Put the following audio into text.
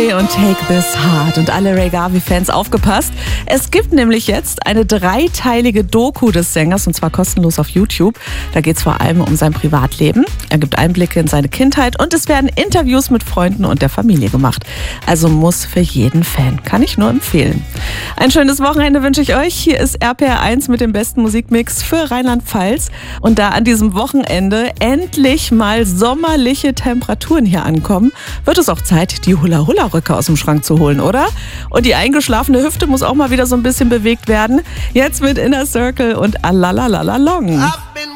Garvey und Take This Heart. Und alle Ray Garvey-Fans aufgepasst. Es gibt nämlich jetzt eine 3-teilige Doku des Sängers, und zwar kostenlos auf YouTube. Da geht es vor allem um sein Privatleben. Er gibt Einblicke in seine Kindheit und es werden Interviews mit Freunden und der Familie gemacht. Also muss für jeden Fan. Kann ich nur empfehlen. Ein schönes Wochenende wünsche ich euch. Hier ist RPR1 mit dem besten Musikmix für Rheinland-Pfalz. Und da an diesem Wochenende endlich mal sommerliche Temperaturen hier ankommen, wird es auch Zeit, die Hula-Hula-Röcke aus dem Schrank zu holen, oder? Und die eingeschlafene Hüfte muss auch mal wieder so ein bisschen bewegt werden. Jetzt mit Inner Circle und Alalalalong.